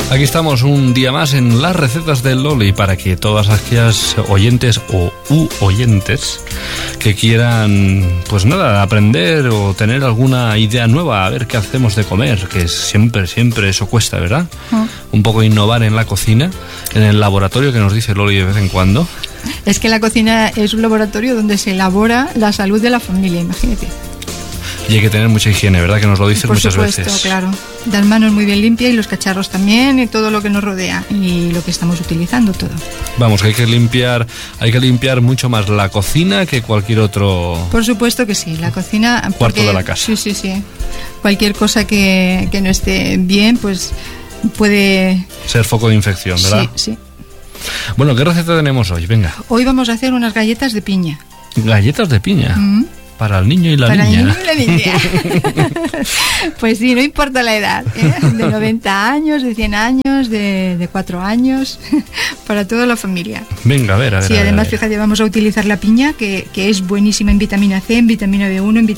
Aquí estamos un día más en las recetas del Loli para que todas aquellas oyentes o oyentes que quieran, pues nada, aprender o tener alguna idea nueva, a ver qué hacemos de comer, que siempre eso cuesta, ¿verdad? Un poco innovar en la cocina, en el laboratorio que nos dice Loli de vez en cuando. Es que la cocina es un laboratorio donde se elabora la salud de la familia, imagínate. Y hay que tener mucha higiene, ¿verdad? Que nos lo dicen muchas veces. Por supuesto, claro. Las manos muy bien limpias y los cacharros también y todo lo que nos rodea y lo que estamos utilizando todo. Vamos, que hay que limpiar mucho más la cocina que cualquier otro... Por supuesto que sí, la cocina... Cuarto de la casa. Sí. Cualquier cosa que no esté bien, pues puede... ser foco de infección, ¿verdad? Sí. Bueno, ¿qué receta tenemos hoy? Venga. Hoy vamos a hacer unas galletas de piña. ¿Galletas de piña? Para el niño y la niña. Para el niño y la niña. Pues sí, no importa la edad, ¿eh? De 90 años, de 100 años, de 4 años, para toda la familia. Venga, a ver. Sí, además, fíjate, vamos a utilizar la piña, que es buenísima en vitamina C, en vitamina B1, en vitamina